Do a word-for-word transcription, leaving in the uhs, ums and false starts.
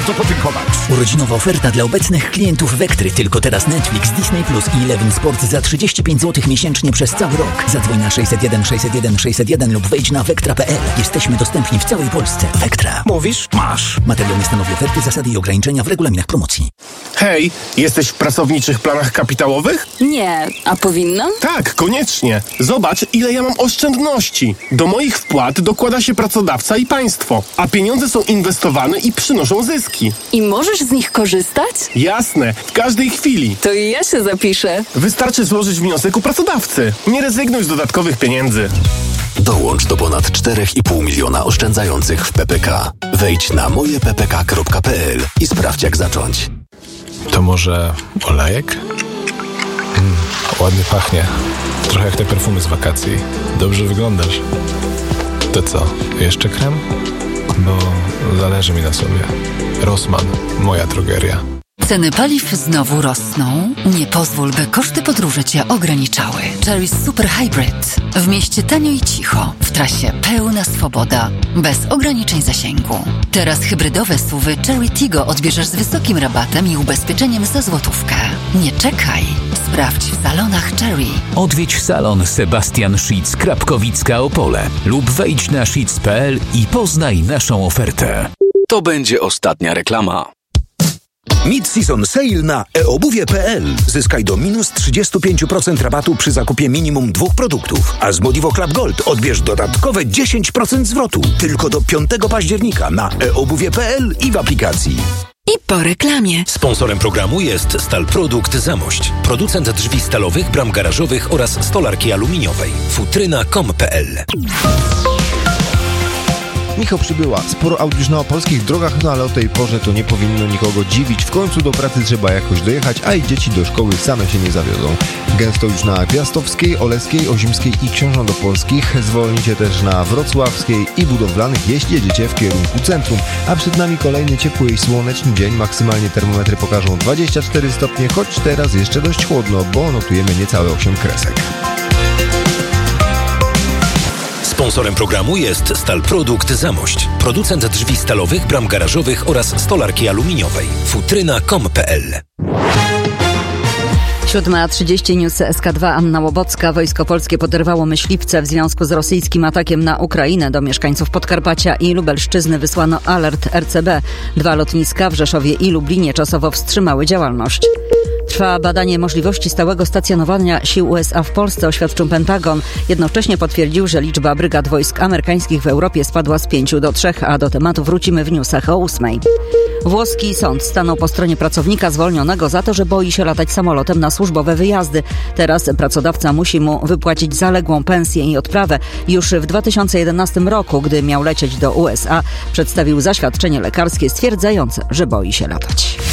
bardzo podziękować. Urodzinowa oferta dla obecnych klientów Vectry. Tylko teraz Netflix, Disney Plus i Eleven Sport za trzydzieści pięć złotych miesięcznie przez cały rok. Zadzwoń na sześćset jeden sześćset jeden sześćset jeden lub wejdź na vectra kropka p l. Jesteśmy dostępni w całej Polsce. Vectra. Mówisz? Masz. Materiał nie stanowi oferty, zasady i ograniczenia w regulaminach promocji. Hej, jesteś w pracowniczych planach kapitałowych? Nie, a powinnam? Tak, koniecznie. Zobacz, ile ja mam oszczędności. Do moich wpłat dokłada się pracodawca i państwo, a pieniądze są inwestowane i przynoszą zyski. I możesz z nich korzystać? Jasne, w każdej chwili. To i ja się zapiszę. Wystarczy złożyć wniosek u pracodawcy. Nie rezygnuj z dodatkowych pieniędzy. Dołącz do ponad cztery i pół miliona oszczędzających w P P K. Wejdź na moje p p k kropka p l i sprawdź, jak zacząć. To może olejek? Mm, ładnie pachnie. Trochę jak te perfumy z wakacji. Dobrze wyglądasz. To co, jeszcze krem? Bo zależy mi na sobie. Rossmann, moja drogeria. Ceny paliw znowu rosną. Nie pozwól, by koszty podróży Cię ograniczały. Chery Super Hybrid. W mieście tanio i cicho. W trasie pełna swoboda. Bez ograniczeń zasięgu. Teraz hybrydowe S U V-y Chery Tigo odbierzesz z wysokim rabatem i ubezpieczeniem za złotówkę. Nie czekaj. Sprawdź w salonach Chery. Odwiedź salon Sebastian Schitz Krapkowicka Opole lub wejdź na schitz kropka p l i poznaj naszą ofertę. To będzie ostatnia reklama. Mid-season sale na e obuwie kropka p l. Zyskaj do minus trzydzieści pięć procent rabatu przy zakupie minimum dwóch produktów. A z Modivo Club Gold odbierz dodatkowe dziesięć procent zwrotu. Tylko do piątego października na e obuwie kropka p l i w aplikacji. I po reklamie. Sponsorem programu jest Stal Produkt Zamość. Producent drzwi stalowych, bram garażowych oraz stolarki aluminiowej. futryna kropka com kropka p l. Michał Przybyła. Sporo aut już na opolskich drogach, no ale o tej porze to nie powinno nikogo dziwić. W końcu do pracy trzeba jakoś dojechać, a i dzieci do szkoły same się nie zawiodą. Gęsto już na Piastowskiej, Oleskiej, Ozimskiej i Książądopolskich. Zwolnicie też na Wrocławskiej i Budowlanych, jeśli jedziecie w kierunku centrum. A przed nami kolejny ciepły i słoneczny dzień. Maksymalnie termometry pokażą dwadzieścia cztery stopnie, choć teraz jeszcze dość chłodno, bo notujemy niecałe osiem kresek. Sponsorem programu jest Stal Produkt Zamość. Producent drzwi stalowych, bram garażowych oraz stolarki aluminiowej. futryna kropka com kropka p l. siódma trzydzieści News S K dwa, Anna Łobocka. Wojsko polskie poderwało myśliwce w związku z rosyjskim atakiem na Ukrainę. Do mieszkańców Podkarpacia i Lubelszczyzny wysłano alert R C B. Dwa lotniska w Rzeszowie i Lublinie czasowo wstrzymały działalność. Trwa badanie możliwości stałego stacjonowania sił U S A w Polsce, oświadczył Pentagon. Jednocześnie potwierdził, że liczba brygad wojsk amerykańskich w Europie spadła z pięciu do trzech, a do tematu wrócimy w newsach o ósmej. Włoski sąd stanął po stronie pracownika zwolnionego za to, że boi się latać samolotem na służbowe wyjazdy. Teraz pracodawca musi mu wypłacić zaległą pensję i odprawę. Już w dwa tysiące jedenastym roku, gdy miał lecieć do U S A, przedstawił zaświadczenie lekarskie stwierdzające, że boi się latać.